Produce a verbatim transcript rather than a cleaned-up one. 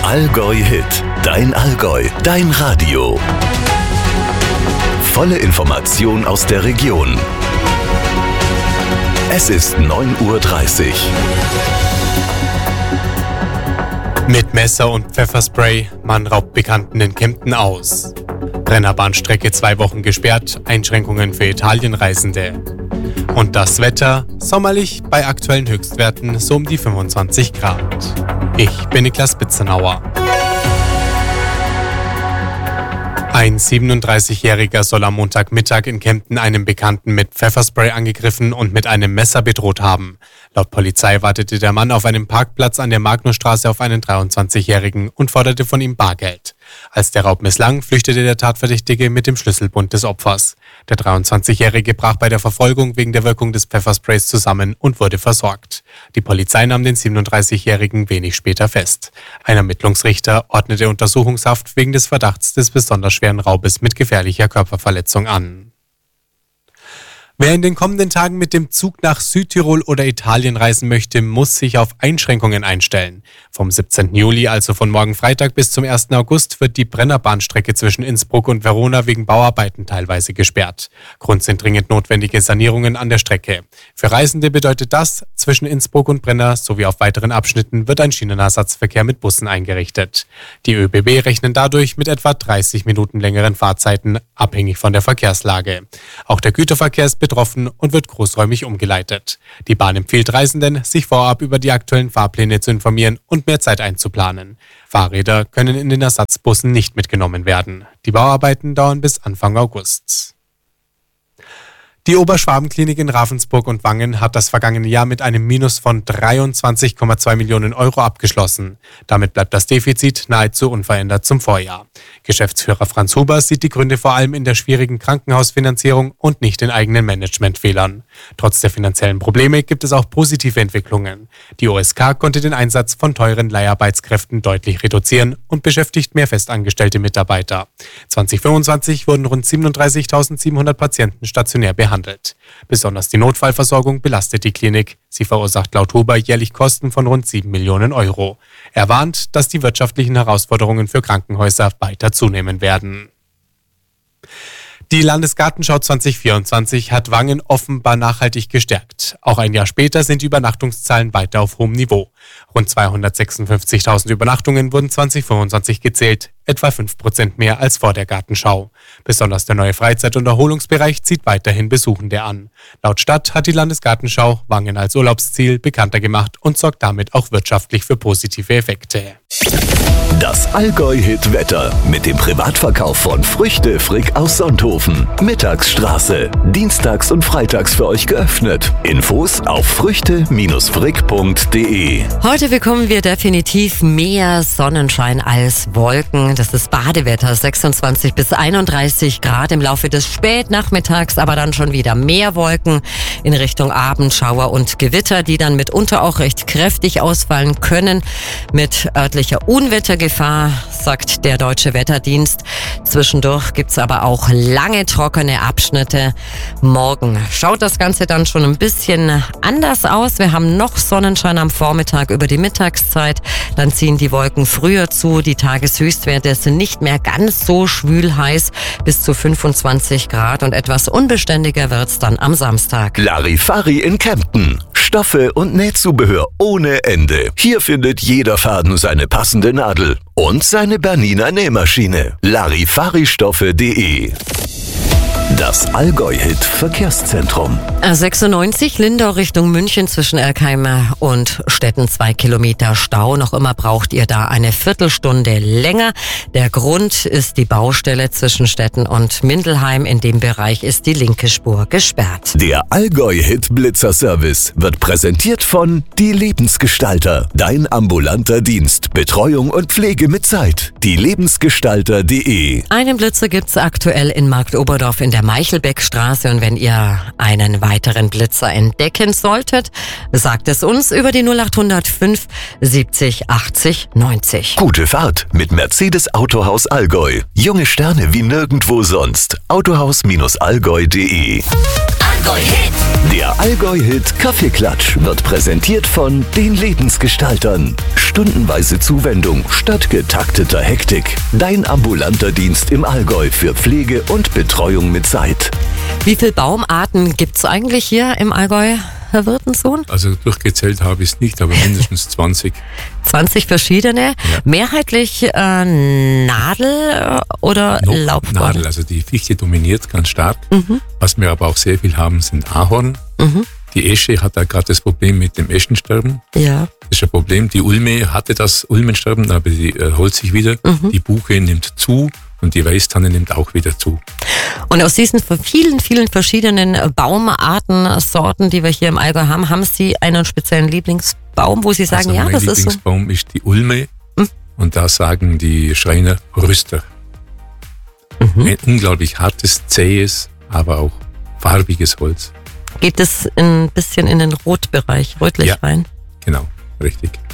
Allgäu Hit, dein Allgäu, dein Radio. Volle Information aus der Region. Es ist neun Uhr dreißig. Mit Messer und Pfefferspray, Mann raubt Bekannten in Kempten aus. Brennerbahnstrecke zwei Wochen gesperrt, Einschränkungen für Italienreisende. Und das Wetter, sommerlich bei aktuellen Höchstwerten so um die fünfundzwanzig Grad. Ich bin Niklas Bitzenauer. Ein siebenunddreißigjähriger soll am Montagmittag in Kempten einen Bekannten mit Pfefferspray angegriffen und mit einem Messer bedroht haben. Laut Polizei wartete der Mann auf einem Parkplatz an der Magnusstraße auf einen dreiundzwanzigjährigen und forderte von ihm Bargeld. Als der Raub misslang, flüchtete der Tatverdächtige mit dem Schlüsselbund des Opfers. Der dreiundzwanzigjährige brach bei der Verfolgung wegen der Wirkung des Pfeffersprays zusammen und wurde versorgt. Die Polizei nahm den siebenunddreißigjährigen wenig später fest. Ein Ermittlungsrichter ordnete Untersuchungshaft wegen des Verdachts des besonders schweren Raubes mit gefährlicher Körperverletzung an. Wer in den kommenden Tagen mit dem Zug nach Südtirol oder Italien reisen möchte, muss sich auf Einschränkungen einstellen. Vom siebzehnten Juli, also von morgen Freitag bis zum ersten August, wird die Brennerbahnstrecke zwischen Innsbruck und Verona wegen Bauarbeiten teilweise gesperrt. Grund sind dringend notwendige Sanierungen an der Strecke. Für Reisende bedeutet das, zwischen Innsbruck und Brenner sowie auf weiteren Abschnitten wird ein Schienenersatzverkehr mit Bussen eingerichtet. Die ÖBB rechnen dadurch mit etwa dreißig Minuten längeren Fahrzeiten, abhängig von der Verkehrslage. Auch der Güterverkehr ist betroffen und wird großräumig umgeleitet. Die Bahn empfiehlt Reisenden, sich vorab über die aktuellen Fahrpläne zu informieren und mehr Zeit einzuplanen. Fahrräder können in den Ersatzbussen nicht mitgenommen werden. Die Bauarbeiten dauern bis Anfang August. Die Oberschwabenklinik in Ravensburg und Wangen hat das vergangene Jahr mit einem Minus von dreiundzwanzig Komma zwei Millionen Euro abgeschlossen. Damit bleibt das Defizit nahezu unverändert zum Vorjahr. Geschäftsführer Franz Huber sieht die Gründe vor allem in der schwierigen Krankenhausfinanzierung und nicht in eigenen Managementfehlern. Trotz der finanziellen Probleme gibt es auch positive Entwicklungen. Die O S K konnte den Einsatz von teuren Leiharbeitskräften deutlich reduzieren und beschäftigt mehr festangestellte Mitarbeiter. zwanzig fünfundzwanzig wurden rund siebenunddreißigtausendsiebenhundert Patienten stationär behandelt. Besonders die Notfallversorgung belastet die Klinik. Sie verursacht laut Huber jährlich Kosten von rund sieben Millionen Euro. Er warnt, dass die wirtschaftlichen Herausforderungen für Krankenhäuser weiter zunehmen werden. Die Landesgartenschau zwanzig vierundzwanzig hat Wangen offenbar nachhaltig gestärkt. Auch ein Jahr später sind die Übernachtungszahlen weiter auf hohem Niveau. Rund zweihundertsechsundfünfzigtausend Übernachtungen wurden zwanzig fünfundzwanzig gezählt, etwa fünf Prozent mehr als vor der Gartenschau. Besonders der neue Freizeit- und Erholungsbereich zieht weiterhin Besuchende an. Laut Stadt hat die Landesgartenschau Wangen als Urlaubsziel bekannter gemacht und sorgt damit auch wirtschaftlich für positive Effekte. Das Allgäu-Hit-Wetter mit dem Privatverkauf von Früchte Frick aus Sonthofen. Mittagsstraße. Dienstags und freitags für euch geöffnet. Infos auf früchte frick punkt de. Heute bekommen wir definitiv mehr Sonnenschein als Wolken. Das ist Badewetter, sechsundzwanzig bis einunddreißig Grad im Laufe des Spätnachmittags, aber dann schon wieder mehr Wolken in Richtung Abendschauer und Gewitter, die dann mitunter auch recht kräftig ausfallen können mit örtlicher Unwettergefahr, sagt der Deutsche Wetterdienst. Zwischendurch gibt's aber auch lange trockene Abschnitte. Morgen schaut das Ganze dann schon ein bisschen anders aus. Wir haben noch Sonnenschein am Vormittag über die Mittagszeit. Dann ziehen die Wolken früher zu. Die Tageshöchstwerte sind nicht mehr ganz so schwül heiß, bis zu fünfundzwanzig Grad, und etwas unbeständiger wird's dann am Samstag. Larifari in Kempten. Stoffe und Nähzubehör ohne Ende. Hier findet jeder Faden seine passende Nadel und seine Bernina Nähmaschine. Larifaristoffe punkt de. Das Allgäu-Hit Verkehrszentrum. A sechsundneunzig Lindau Richtung München zwischen Erkheim und Stetten zwei Kilometer Stau. Noch immer braucht ihr da eine Viertelstunde länger. Der Grund ist die Baustelle zwischen Stetten und Mindelheim. In dem Bereich ist die linke Spur gesperrt. Der Allgäu-Hit Blitzer-Service wird präsentiert von Die Lebensgestalter. Dein ambulanter Dienst. Betreuung und Pflege mit Zeit. Die Lebensgestalter punkt de. Einen Blitzer gibt's aktuell in Marktoberdorf in der Meichelbeckstraße, und wenn ihr einen weiteren Blitzer entdecken solltet, sagt es uns über die null acht null fünf siebzig achtzig neunzig. Gute Fahrt mit Mercedes Autohaus Allgäu. Junge Sterne wie nirgendwo sonst. autohaus Bindestrich allgäu punkt de. Allgäu-Hit. Der Allgäu-Hit Kaffeeklatsch wird präsentiert von den Lebensgestaltern. Stundenweise Zuwendung statt getakteter Hektik. Dein ambulanter Dienst im Allgäu für Pflege und Betreuung mit Zeit. Wie viele Baumarten gibt's eigentlich hier im Allgäu, Herr Wirtensohn? Also durchgezählt habe ich es nicht, aber mindestens zwanzig. zwanzig verschiedene. Ja. Mehrheitlich äh, Nadel oder Noch Laubform? Nadel, also die Fichte dominiert ganz stark. Mhm. Was wir aber auch sehr viel haben, sind Ahorn. Mhm. Die Esche hat da gerade das Problem mit dem Eschensterben. Ja. Das ist ein Problem. Die Ulme hatte das Ulmensterben, aber die erholt sich wieder. Mhm. Die Buche nimmt zu und die Weißtanne nimmt auch wieder zu. Und aus diesen vielen, vielen verschiedenen Baumarten, Sorten, die wir hier im Allgäu haben, haben Sie einen speziellen Lieblingsbaum, wo Sie sagen, also ja, mein das ist so? Lieblingsbaum ist die Ulme. Mhm. Und da sagen die Schreiner Rüster. Mhm. Ein unglaublich hartes, zähes, aber auch farbiges Holz. Geht es ein bisschen in den Rotbereich, rötlich Ja. rein? Genau, richtig.